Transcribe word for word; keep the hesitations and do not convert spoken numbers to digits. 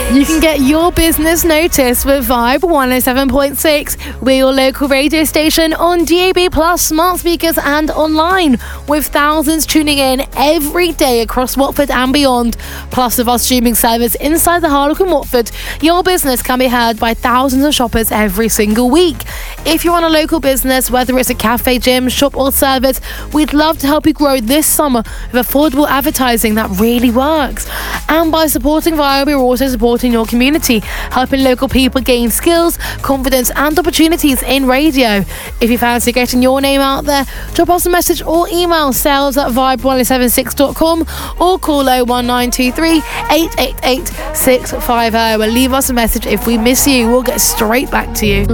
You can get your business noticed with Vibe one oh seven point six. We're your local radio station on D A B plus, smart speakers and online, with thousands tuning in every day across Watford and beyond. Plus, with our streaming service inside the Harlequin Watford, your business can be heard by thousands of shoppers every single week. If you run a local business, whether it's a cafe, gym, shop or service, we'd love to help you grow this summer with affordable advertising that really works. And by supporting Vibe, we're also supporting your community, helping local people gain skills, confidence and opportunities in radio. If you fancy getting your name out there, drop us a message or email sales at vibe one oh seven six dot com or call oh one nine two three, eight eight eight, six five oh and leave us a message. If we miss you, we'll get straight back to you.